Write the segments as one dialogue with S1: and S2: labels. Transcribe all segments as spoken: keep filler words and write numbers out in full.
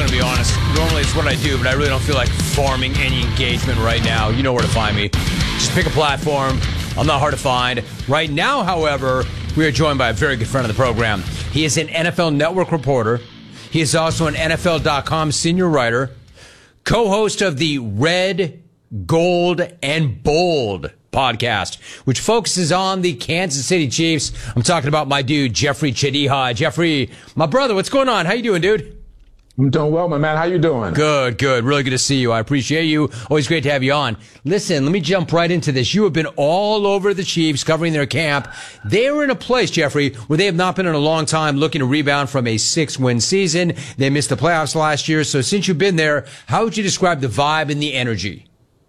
S1: to be honest. Normally it's what I do, but I really don't feel like farming any engagement right now. You know where to find me. Just pick a platform. I'm not hard to find. Right now, however, we are joined by a very good friend of the program. He is an N F L Network reporter. He is also an N F L dot com senior writer, co-host of the Red, Gold, and Bold podcast, which focuses on the Kansas City Chiefs. I'm talking about my dude, Jeffrey Chadiha. Jeffrey, my brother, what's going on? How you doing, dude?
S2: I'm doing well, my man. How you doing?
S1: Good, good. Really good to see you. I appreciate you. Always great to have you on. Listen, let me jump right into this. You have been all over the Chiefs covering their camp. They are in a place, Jeffrey, where they have not been in a long time, looking to rebound from a six-win season. They missed the playoffs last year. So since you've been there, how would you describe the vibe and the energy?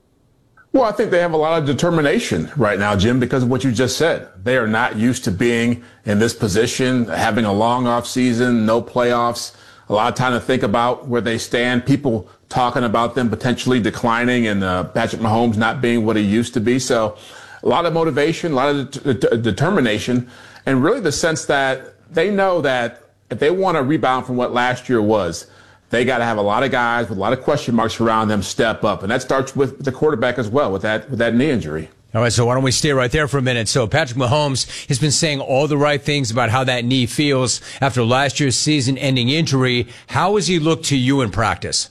S2: Well, I think they have a lot of determination right now, Jim, because of what you just said. They are not used to being in this position, having a long off season, no playoffs, a lot of time to think about where they stand, people talking about them potentially declining and uh, Patrick Mahomes not being what he used to be. So a lot of motivation, a lot of de- de- determination, and really the sense that they know that if they want to rebound from what last year was, they got to have a lot of guys with a lot of question marks around them step up. And that starts with the quarterback as well, with that with that knee injury.
S1: All right, so why don't we stay right there for a minute? So Patrick Mahomes has been saying all the right things about how that knee feels after last year's season-ending injury. How has he looked to you in practice?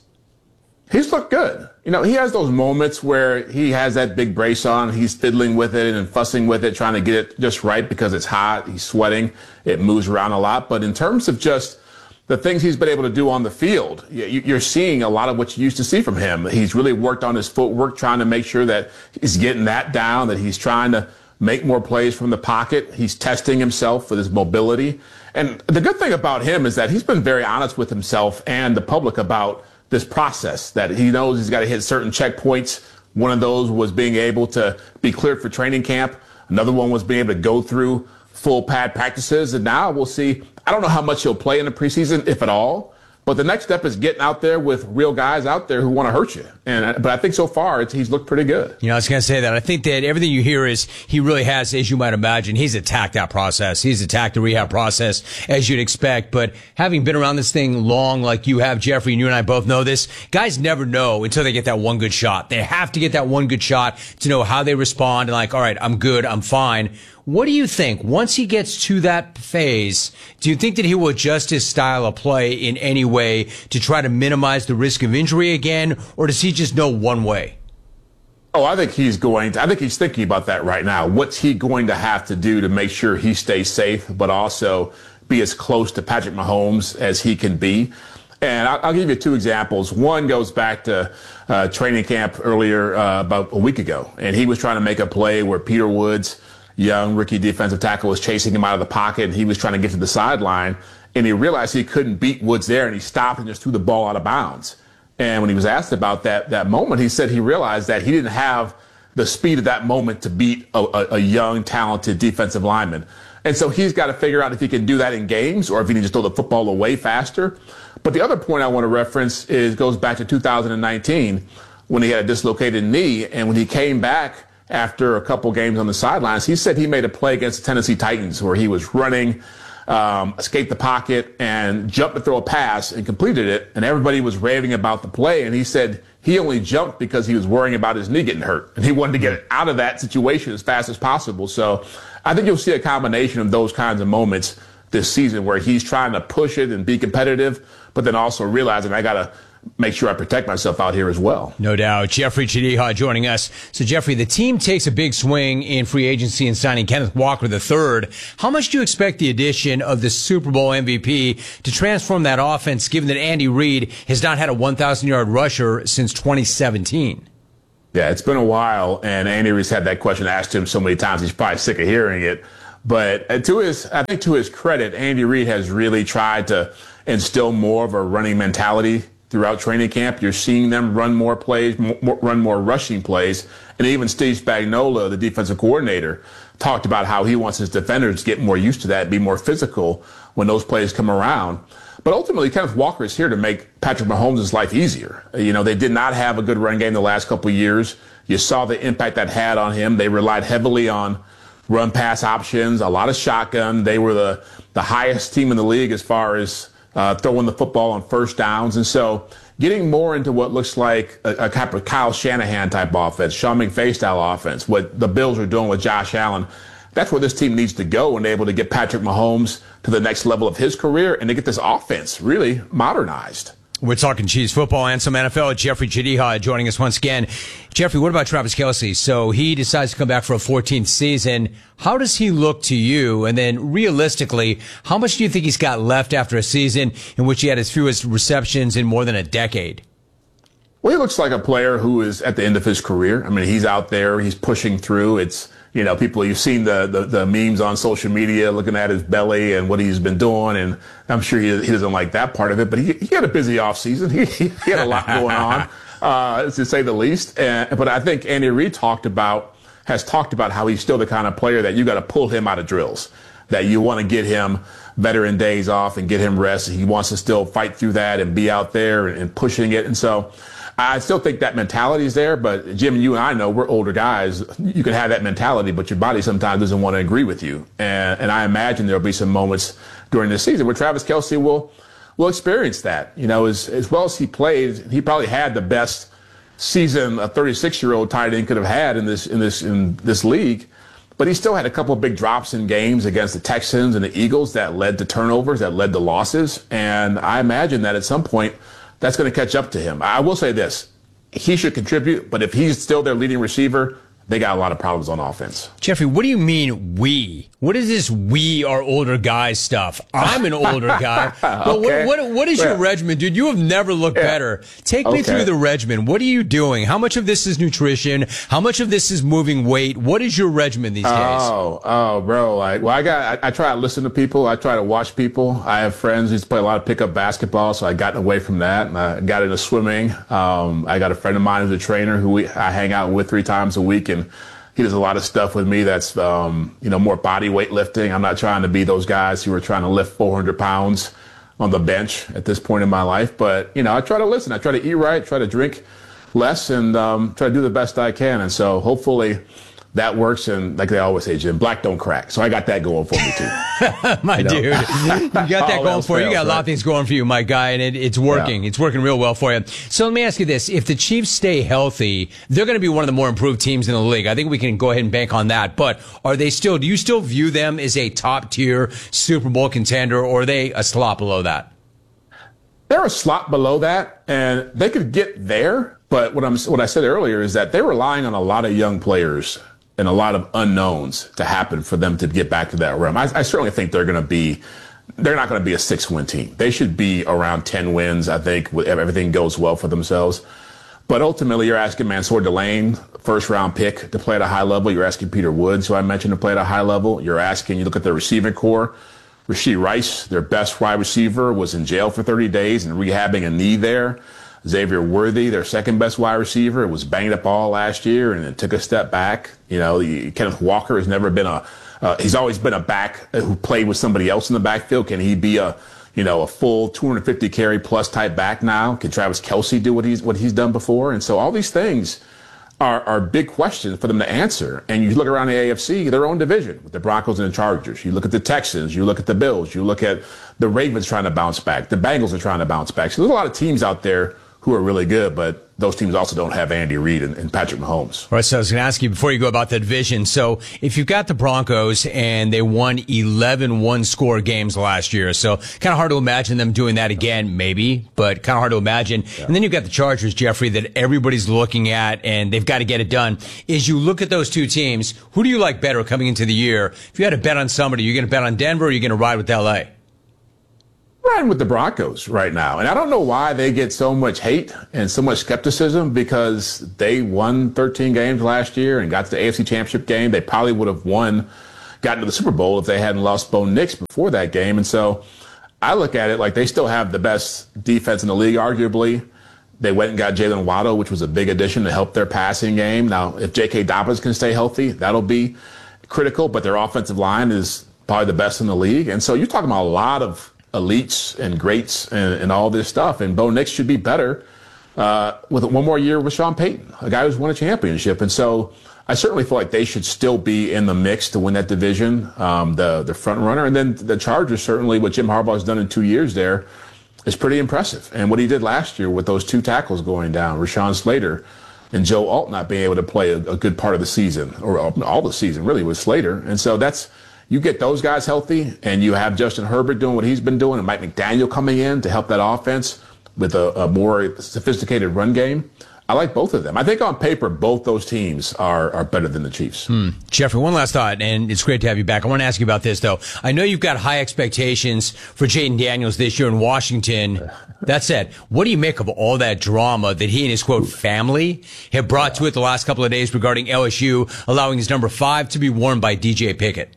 S2: He's looked good. You know, he has those moments where he has that big brace on. He's fiddling with it and fussing with it, trying to get it just right because it's hot. He's sweating. It moves around a lot. But in terms of just the things he's been able to do on the field, you're seeing a lot of what you used to see from him. He's really worked on his footwork, trying to make sure that he's getting that down, that he's trying to make more plays from the pocket. He's testing himself with his mobility. And the good thing about him is that he's been very honest with himself and the public about this process, that he knows he's got to hit certain checkpoints. One of those was being able to be cleared for training camp. Another one was being able to go through full pad practices. And now we'll see. I don't know how much he'll play in the preseason, if at all. But the next step is getting out there with real guys out there who want to hurt you. And but I think so far it's, he's looked pretty good.
S1: You know, I was going to say that. I think that everything you hear is he really has, as you might imagine, he's attacked that process. He's attacked the rehab process, as you'd expect. But having been around this thing long like you have, Jeffrey, and you and I both know this, guys never know until they get that one good shot. They have to get that one good shot to know how they respond and like, all right, I'm good, I'm fine. What do you think? Once he gets to that phase, do you think that he will adjust his style of play in any way to try to minimize the risk of injury again, or does he just know one way?
S2: Oh, I think he's going to, I think he's thinking about that right now. What's he going to have to do to make sure he stays safe, but also be as close to Patrick Mahomes as he can be? And I'll, I'll give you two examples. One goes back to uh, training camp earlier, uh, about a week ago, and he was trying to make a play where Peter Woods, young rookie defensive tackle, was chasing him out of the pocket, and he was trying to get to the sideline, and he realized he couldn't beat Woods there, and he stopped and just threw the ball out of bounds. And when he was asked about that that moment, he said he realized that he didn't have the speed of that moment to beat a, a, a young, talented defensive lineman. And so he's got to figure out if he can do that in games or if he can just throw the football away faster. But the other point I want to reference is goes back to two thousand nineteen when he had a dislocated knee, and when he came back after a couple games on the sidelines, he said he made a play against the Tennessee Titans where he was running, um, escaped the pocket, and jumped to throw a pass and completed it. And everybody was raving about the play. And he said he only jumped because he was worrying about his knee getting hurt. And he wanted to get out of that situation as fast as possible. So I think you'll see a combination of those kinds of moments this season where he's trying to push it and be competitive, but then also realizing I got to make sure I protect myself out here as well.
S1: No doubt. Jeffrey Chadiha joining us. So, Jeffrey, the team takes a big swing in free agency and signing Kenneth Walker the third. How much do you expect the addition of the Super Bowl M V P to transform that offense, given that Andy Reid has not had a one thousand yard rusher since twenty seventeen?
S2: Yeah, it's been a while, and Andy Reid's had that question asked to him so many times, he's probably sick of hearing it. But to his, I think to his credit, Andy Reid has really tried to instill more of a running mentality throughout training camp. You're seeing them run more plays, more, run more rushing plays. And even Steve Spagnuolo, the defensive coordinator, talked about how he wants his defenders to get more used to that, be more physical when those plays come around. But ultimately, Kenneth Walker is here to make Patrick Mahomes' life easier. You know, they did not have a good run game the last couple of years. You saw the impact that had on him. They relied heavily on run pass options, a lot of shotgun. They were the, the highest team in the league as far as uh, throwing the football on first downs. And so getting more into what looks like a, a kind of Kyle Shanahan type offense, Sean McVay style offense, what the Bills are doing with Josh Allen. That's where this team needs to go and able to get Patrick Mahomes to the next level of his career and to get this offense really modernized.
S1: We're talking Chiefs football and some N F L. Jeffrey Chadiha joining us once again. Jeffrey, what about Travis Kelce? So he decides to come back for a fourteenth season. How does he look to you? And then realistically, how much do you think he's got left after a season in which he had his fewest receptions in more than a decade?
S2: Well, he looks like a player who is at the end of his career. I mean, he's out there. He's pushing through. It's, you know, people, you've seen the, the, the memes on social media looking at his belly and what he's been doing. And I'm sure he, he doesn't like that part of it. But he, he had a busy offseason. He, he had a lot going on, uh, to say the least. And, but I think Andy Reid talked about, has talked about how he's still the kind of player that you got to pull him out of drills, that you want to get him veteran days off and get him rest. He wants to still fight through that and be out there and, and pushing it. And so I still think that mentality is there, but Jim, you and I know we're older guys. You can have that mentality, but your body sometimes doesn't want to agree with you. And, and I imagine there'll be some moments during this season where Travis Kelce will will experience that. You know, as as well as he played, he probably had the best season a thirty-six-year-old tight end could have had in this in this in this league. But he still had a couple of big drops in games against the Texans and the Eagles that led to turnovers, that led to losses. And I imagine that at some point, that's going to catch up to him. I will say this. He should contribute, but if he's still their leading receiver, they got a lot of problems on offense.
S1: Jeffrey, what do you mean we? What is this we are older guys stuff? I'm an older guy. But
S2: okay.
S1: what, what, what is your yeah. regimen, dude? You have never looked yeah. better. Take okay. me through the regimen. What are you doing? How much of this is nutrition? How much of this is moving weight? What is your regimen these days?
S2: Oh, oh, bro. Like, well, I got, I, I try to listen to people. I try to watch people. I have friends who used to play a lot of pickup basketball, so I got away from that. And I got into swimming. Um, I got a friend of mine who's a trainer who we, I hang out with three times a week, and he does a lot of stuff with me that's, um, you know, more body weight lifting. I'm not trying to be those guys who are trying to lift four hundred pounds on the bench at this point in my life. But, you know, I try to listen. I try to eat right, try to drink less, and um, try to do the best I can. And so hopefully that works. And like they always say, Jim, black don't crack. So I got that going for me, too.
S1: My you know? dude, you got that going for you. You got a lot right? of things going for you, my guy, and it, it's working. Yeah. It's working real well for you. So let me ask you this. If the Chiefs stay healthy, they're going to be one of the more improved teams in the league. I think we can go ahead and bank on that. But are they still, do you still view them as a top tier Super Bowl contender, or are they a slot below that?
S2: They're a slot below that, and they could get there. But what I'm, what I said earlier is that they're relying on a lot of young players and a lot of unknowns to happen for them to get back to that realm. I, I certainly think they're going to be, they're not going to be a six-win team. They should be around ten wins, I think, if everything goes well for themselves. But ultimately, you're asking Mansour Delane, first-round pick, to play at a high level. You're asking Peter Woods, who I mentioned, to play at a high level. You're asking, you look at their receiving core, Rashee Rice, their best wide receiver, was in jail for thirty days and rehabbing a knee there. Xavier Worthy, their second best wide receiver, was banged up all last year and then took a step back. You know, the, Kenneth Walker has never been a, uh, he's always been a back who played with somebody else in the backfield. Can he be a, you know, a full two hundred fifty carry plus type back now? Can Travis Kelce do what he's, what he's done before? And so all these things are, are big questions for them to answer. And you look around the A F C, their own division with the Broncos and the Chargers. You look at the Texans, you look at the Bills, you look at the Ravens trying to bounce back. The Bengals are trying to bounce back. So there's a lot of teams out there who are really good, but those teams also don't have Andy Reid and, and Patrick Mahomes.
S1: All right, so I was going to ask you before you go about the division. So if you've got the Broncos and they won eleven one-score games last year, so kind of hard to imagine them doing that again, maybe, but kind of hard to imagine. Yeah. And then you've got the Chargers, Jeffrey, that everybody's looking at, and they've got to get it done. As you look at those two teams, who do you like better coming into the year? If you had to bet on somebody, you're going to bet on Denver, or are you going to ride with L A?
S2: Riding with the Broncos right now. And I don't know why they get so much hate and so much skepticism, because they won thirteen games last year and got to the A F C Championship game. They probably would have won, gotten to the Super Bowl if they hadn't lost Bo Nix before that game. And so I look at it like they still have the best defense in the league, arguably. They went and got Jalen Waddle, which was a big addition to help their passing game. Now, if J K. Dobbins can stay healthy, that'll be critical, but their offensive line is probably the best in the league. And so you're talking about a lot of elites and greats and, and all this stuff. And Bo Nix should be better uh, with one more year with Sean Payton, a guy who's won a championship. And so I certainly feel like they should still be in the mix to win that division, um, the the front runner. And then the Chargers, certainly what Jim Harbaugh's done in two years there is pretty impressive. And what he did last year with those two tackles going down, Rashawn Slater and Joe Alt not being able to play a, a good part of the season, or all the season really, with Slater. And so that's, you get those guys healthy, and you have Justin Herbert doing what he's been doing, and Mike McDaniel coming in to help that offense with a, a more sophisticated run game. I like both of them. I think on paper, both those teams are, are better than the Chiefs.
S1: Hmm. Jeffrey, one last thought, and it's great to have you back. I want to ask you about this, though. I know you've got high expectations for Jayden Daniels this year in Washington. That said, what do you make of all that drama that he and his, quote, family have brought to it the last couple of days regarding L S U allowing his number five to be worn by D J Pickett?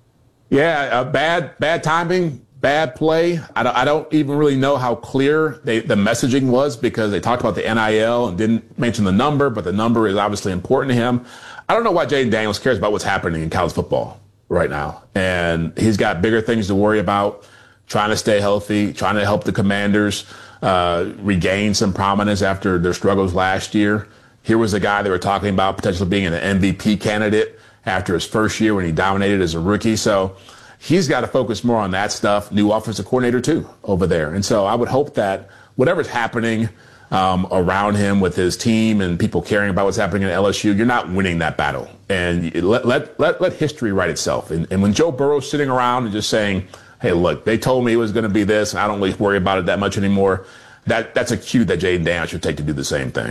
S2: Yeah, uh, bad bad timing. Bad play. I don't, I don't even really know how clear they, the messaging was, because they talked about the N I L and didn't mention the number, but the number is obviously important to him. I don't know why Jayden Daniels cares about what's happening in college football right now. And he's got bigger things to worry about, trying to stay healthy, trying to help the Commanders uh, regain some prominence after their struggles last year. Here was a guy they were talking about potentially being an M V P candidate after his first year when he dominated as a rookie. So he's got to focus more on that stuff. New offensive coordinator, too, over there. And so I would hope that whatever's happening um, around him with his team and people caring about what's happening at L S U, you're not winning that battle. And let let let, let history write itself. And, and when Joe Burrow's sitting around and just saying, hey, look, they told me it was going to be this, and I don't really worry about it that much anymore, that that's a cue that Jayden Daniels should take to do the same thing.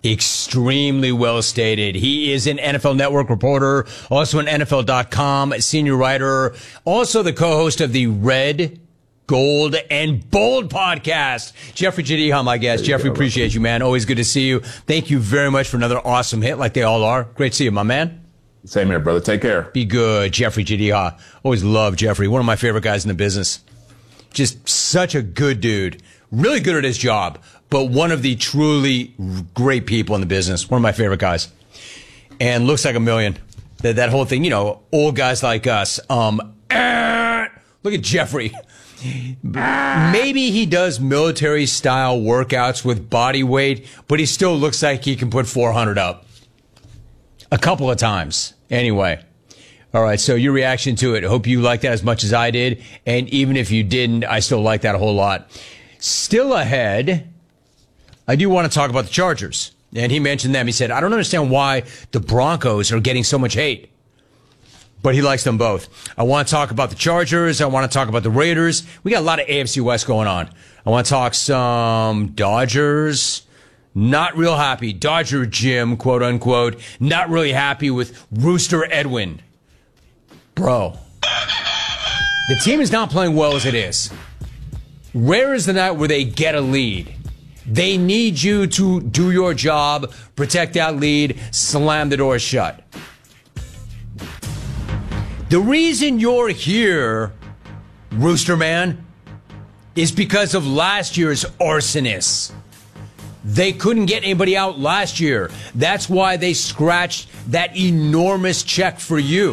S1: Extremely well stated. He is an N F L Network reporter, also an N F L dot com senior writer, also the co-host of the Red, Gold, and Bold podcast. Jeffrey Jadiha, my guest. Jeffrey, go, appreciate brother. you, man. Always good to see you. Thank you very much for another awesome hit, like they all are. Great to see you, my man.
S2: Same here, brother. Take care.
S1: Be good. Jeffrey Jadiha. Always love Jeffrey. One of my favorite guys in the business. Just such a good dude. Really good at his job, but one of the truly great people in the business. One of my favorite guys. And looks like a million. That, that whole thing, you know, old guys like us. Um, eh, look at Jeffrey. Maybe he does military-style workouts with body weight, but he still looks like he can put four hundred up. A couple of times. Anyway. All right, so your reaction to it. Hope you liked that as much as I did. And even if you didn't, I still like that a whole lot. Still ahead, I do want to talk about the Chargers. And he mentioned them. He said, I don't understand why the Broncos are getting so much hate. But he likes them both. I want to talk about the Chargers. I want to talk about the Raiders. We got a lot of A F C West going on. I want to talk some Dodgers. Not real happy. Dodger Jim, quote unquote. Not really happy with Rooster Edwin. Bro, the team is not playing well as it is. Rare is the night where they get a lead. They need you to do your job, protect that lead, slam the door shut. The reason you're here, Rooster Man, is because of last year's arsonists. They couldn't get anybody out last year. That's why they scratched that enormous check for you.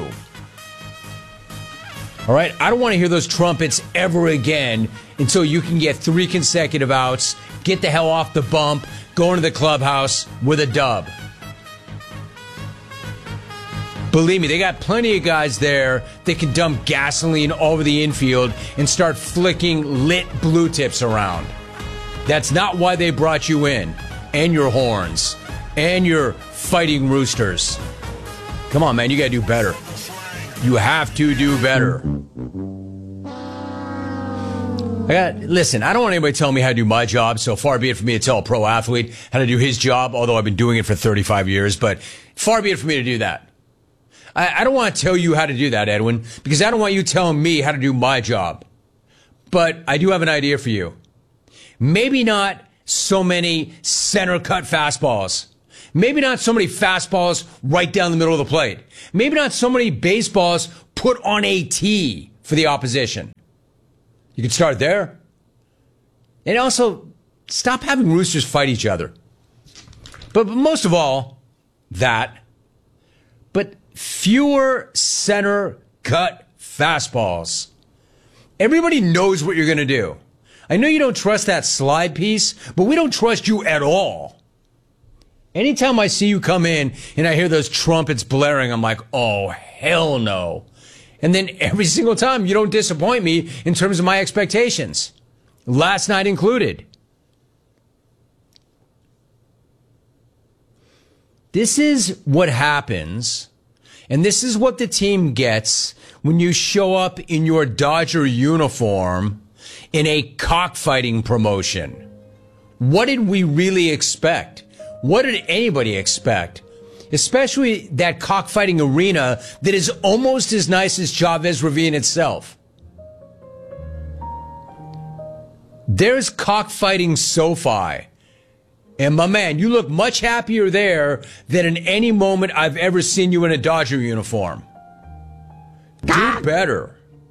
S1: All right, I don't want to hear those trumpets ever again until you can get three consecutive outs, get the hell off the bump, go into the clubhouse with a dub. Believe me, they got plenty of guys there that can dump gasoline all over the infield and start flicking lit blue tips around. That's not why they brought you in, and your horns, and your fighting roosters. Come on, man, you gotta do better. You have to do better. I got, listen, I don't want anybody telling me how to do my job, so far be it for me to tell a pro athlete how to do his job, although I've been doing it for thirty-five years, but far be it for me to do that. I, I don't want to tell you how to do that, Edwin, because I don't want you telling me how to do my job. But I do have an idea for you. Maybe not so many center cut fastballs. Maybe not so many fastballs right down the middle of the plate. Maybe not so many baseballs put on a tee for the opposition. You can start there. And also, stop having roosters fight each other. But, but most of all, that. But fewer center cut fastballs. Everybody knows what you're going to do. I know you don't trust that slide piece, but we don't trust you at all. Anytime I see you come in and I hear those trumpets blaring, I'm like, oh, hell no. And then every single time you don't disappoint me in terms of my expectations. Last night included. This is what happens, and this is what the team gets when you show up in your Dodger uniform in a cockfighting promotion. What did we really expect? What did anybody expect? Especially that cockfighting arena that is almost as nice as Chavez Ravine itself. There's cockfighting SoFi. And my man, you look much happier there than in any moment I've ever seen you in a Dodger uniform. Do better.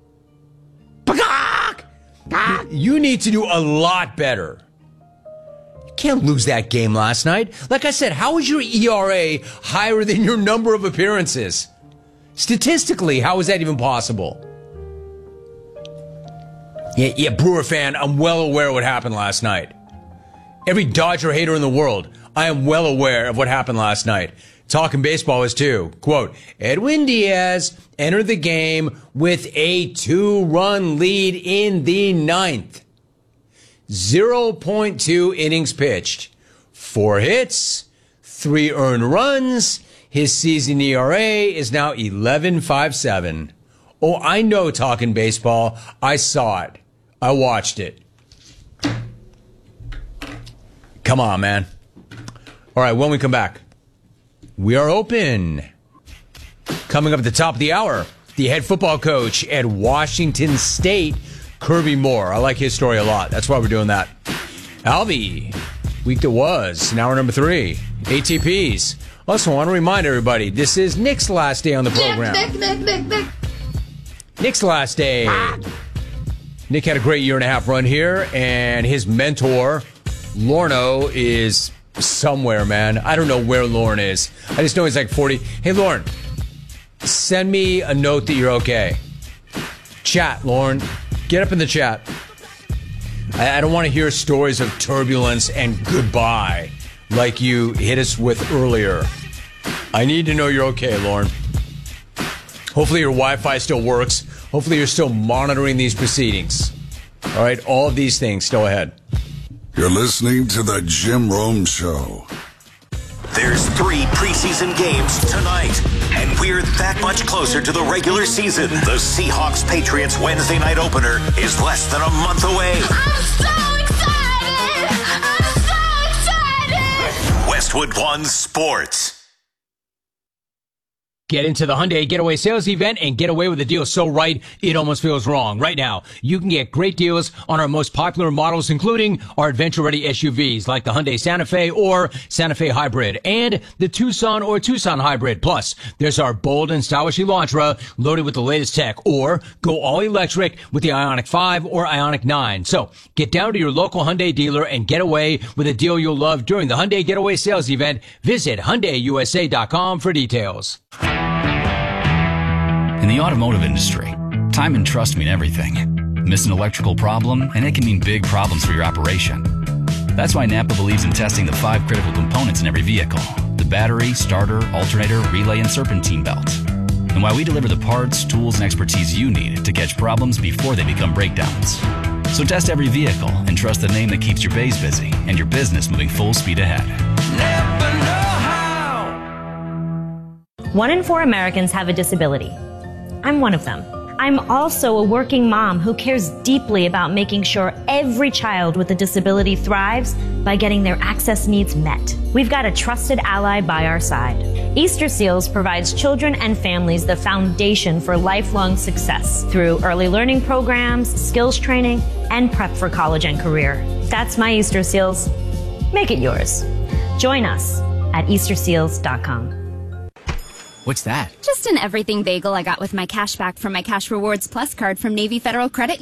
S1: You need to do a lot better. You can't lose that game last night. Like I said, how is your E R A higher than your number of appearances? Statistically, how is that even possible? Yeah, yeah, Brewer fan, I'm well aware of what happened last night. Every Dodger hater in the world, I am well aware of what happened last night. Talking baseball is too. Quote, Edwin Diaz entered the game with a two-run lead in the ninth. zero point two innings pitched. Four hits, three earned runs. His season E R A is now eleven point five seven. Oh, I know Talking Baseball. I saw it. I watched it. Come on, man. All right, when we come back, we are open. Coming up at the top of the hour, the head football coach at Washington State, Kirby Moore. I like his story a lot. That's why we're doing that. Alvy, week that was, an hour number three, A T Ps. Also, I want to remind everybody, this is Nick's last day on the program.
S3: Nick, Nick, Nick, Nick, Nick.
S1: Nick's last day. Nick had a great year and a half run here, and his mentor, Lorno, is somewhere, man. I don't know where Lauren is. I just know he's like forty. Hey, Lauren, send me a note that you're okay. Chat, Lauren. Get up in the chat. I, I don't want to hear stories of turbulence and goodbye like you hit us with earlier. I need to know you're okay, Lauren. Hopefully your Wi-Fi still works. Hopefully you're still monitoring these proceedings. All right, all of these things still ahead.
S4: You're listening to the Jim Rome Show.
S5: There's three preseason games tonight, and we're that much closer to the regular season. The Seahawks-Patriots Wednesday night opener is less than a month away.
S3: I'm so excited! I'm so excited!
S5: Westwood One Sports.
S1: Get into the Hyundai Getaway Sales Event and get away with a deal so right, it almost feels wrong. Right now, you can get great deals on our most popular models, including our adventure-ready S U Vs like the Hyundai Santa Fe or Santa Fe Hybrid and the Tucson or Tucson Hybrid. Plus, there's our bold and stylish Elantra loaded with the latest tech, or go all-electric with the Ioniq five or Ioniq nine. So, get down to your local Hyundai dealer and get away with a deal you'll love during the Hyundai Getaway Sales Event. Visit Hyundai U S A dot com for details.
S6: In the automotive industry, time and trust mean everything. Miss an electrical problem, and it can mean big problems for your operation. That's why Napa believes in testing the five critical components in every vehicle: the battery, starter, alternator, relay, and serpentine belt. And why we deliver the parts, tools, and expertise you need to catch problems before they become breakdowns. So test every vehicle and trust the name that keeps your bays busy and your business moving full speed ahead.
S7: Napa know-how.
S8: One in four Americans have a disability. I'm one of them. I'm also a working mom who cares deeply about making sure every child with a disability thrives by getting their access needs met. We've got a trusted ally by our side. Easter Seals provides children and families the foundation for lifelong success through early learning programs, skills training, and prep for college and career. That's my Easter Seals. Make it yours. Join us at Easter Seals dot com.
S6: What's that?
S9: Just an everything bagel I got with my cash back from my Cash Rewards Plus card from Navy Federal Credit